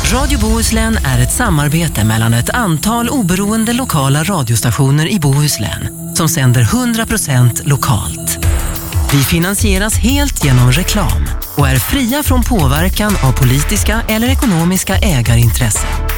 Radio Bohuslän är ett samarbete mellan ett antal oberoende lokala radiostationer i Bohuslän som sänder 100% lokalt. Vi finansieras helt genom reklam och är fria från påverkan av politiska eller ekonomiska ägarintressen.